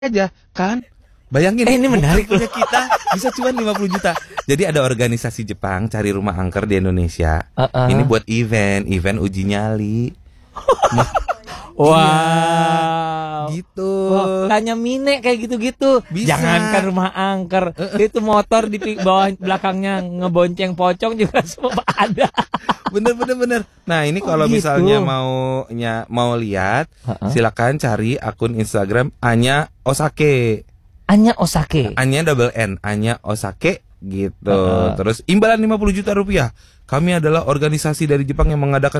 aja kan. Bayangin ini menarik punya kita bisa cuan 50 juta. Jadi ada organisasi Jepang cari rumah angker di Indonesia. Ini buat event uji nyali. Wow. Gitu. Tanya Mine kayak gitu-gitu. Bisa. Jangankan rumah angker, itu motor di bawah belakangnya ngebonceng pocong juga semua ada. Bener. Nah ini kalau gitu. misalnya mau lihat, silakan cari akun Instagram Anya Osake. Anya Osake. Anya double N, Anya Osake gitu. Terus imbalan 50 juta rupiah. Kami adalah organisasi dari Jepang yang mengadakan